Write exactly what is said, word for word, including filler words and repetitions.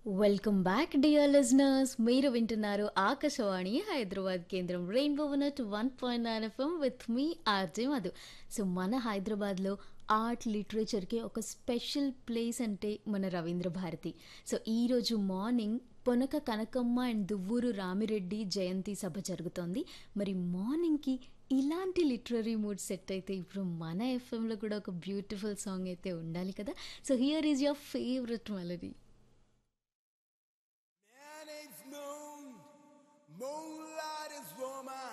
Welcome back dear listeners. మీరు వింటున్నారు ఆకాశవాణి హైదరాబాద్ కేంద్రం rainbow nut one point nine FM with me RJ Madhu. So మన హైదరాబాద్లో ఆర్ట్ లిటరేచర్కి ఒక స్పెషల్ ప్లేస్ అంటే మన రవీంద్ర భారతి. సో ఈరోజు మార్నింగ్ పొనక కనకమ్మ అండ్ దువ్వూరు రామిరెడ్డి జయంతి సభ జరుగుతోంది. మరి మార్నింగ్కి ఇలాంటి లిటరరీ మూడ్ సెట్ అయితే ఇప్పుడు మన ఎఫ్ఎంలో కూడా ఒక బ్యూటిఫుల్ సాంగ్ అయితే ఉండాలి కదా. So here is your favourite melody.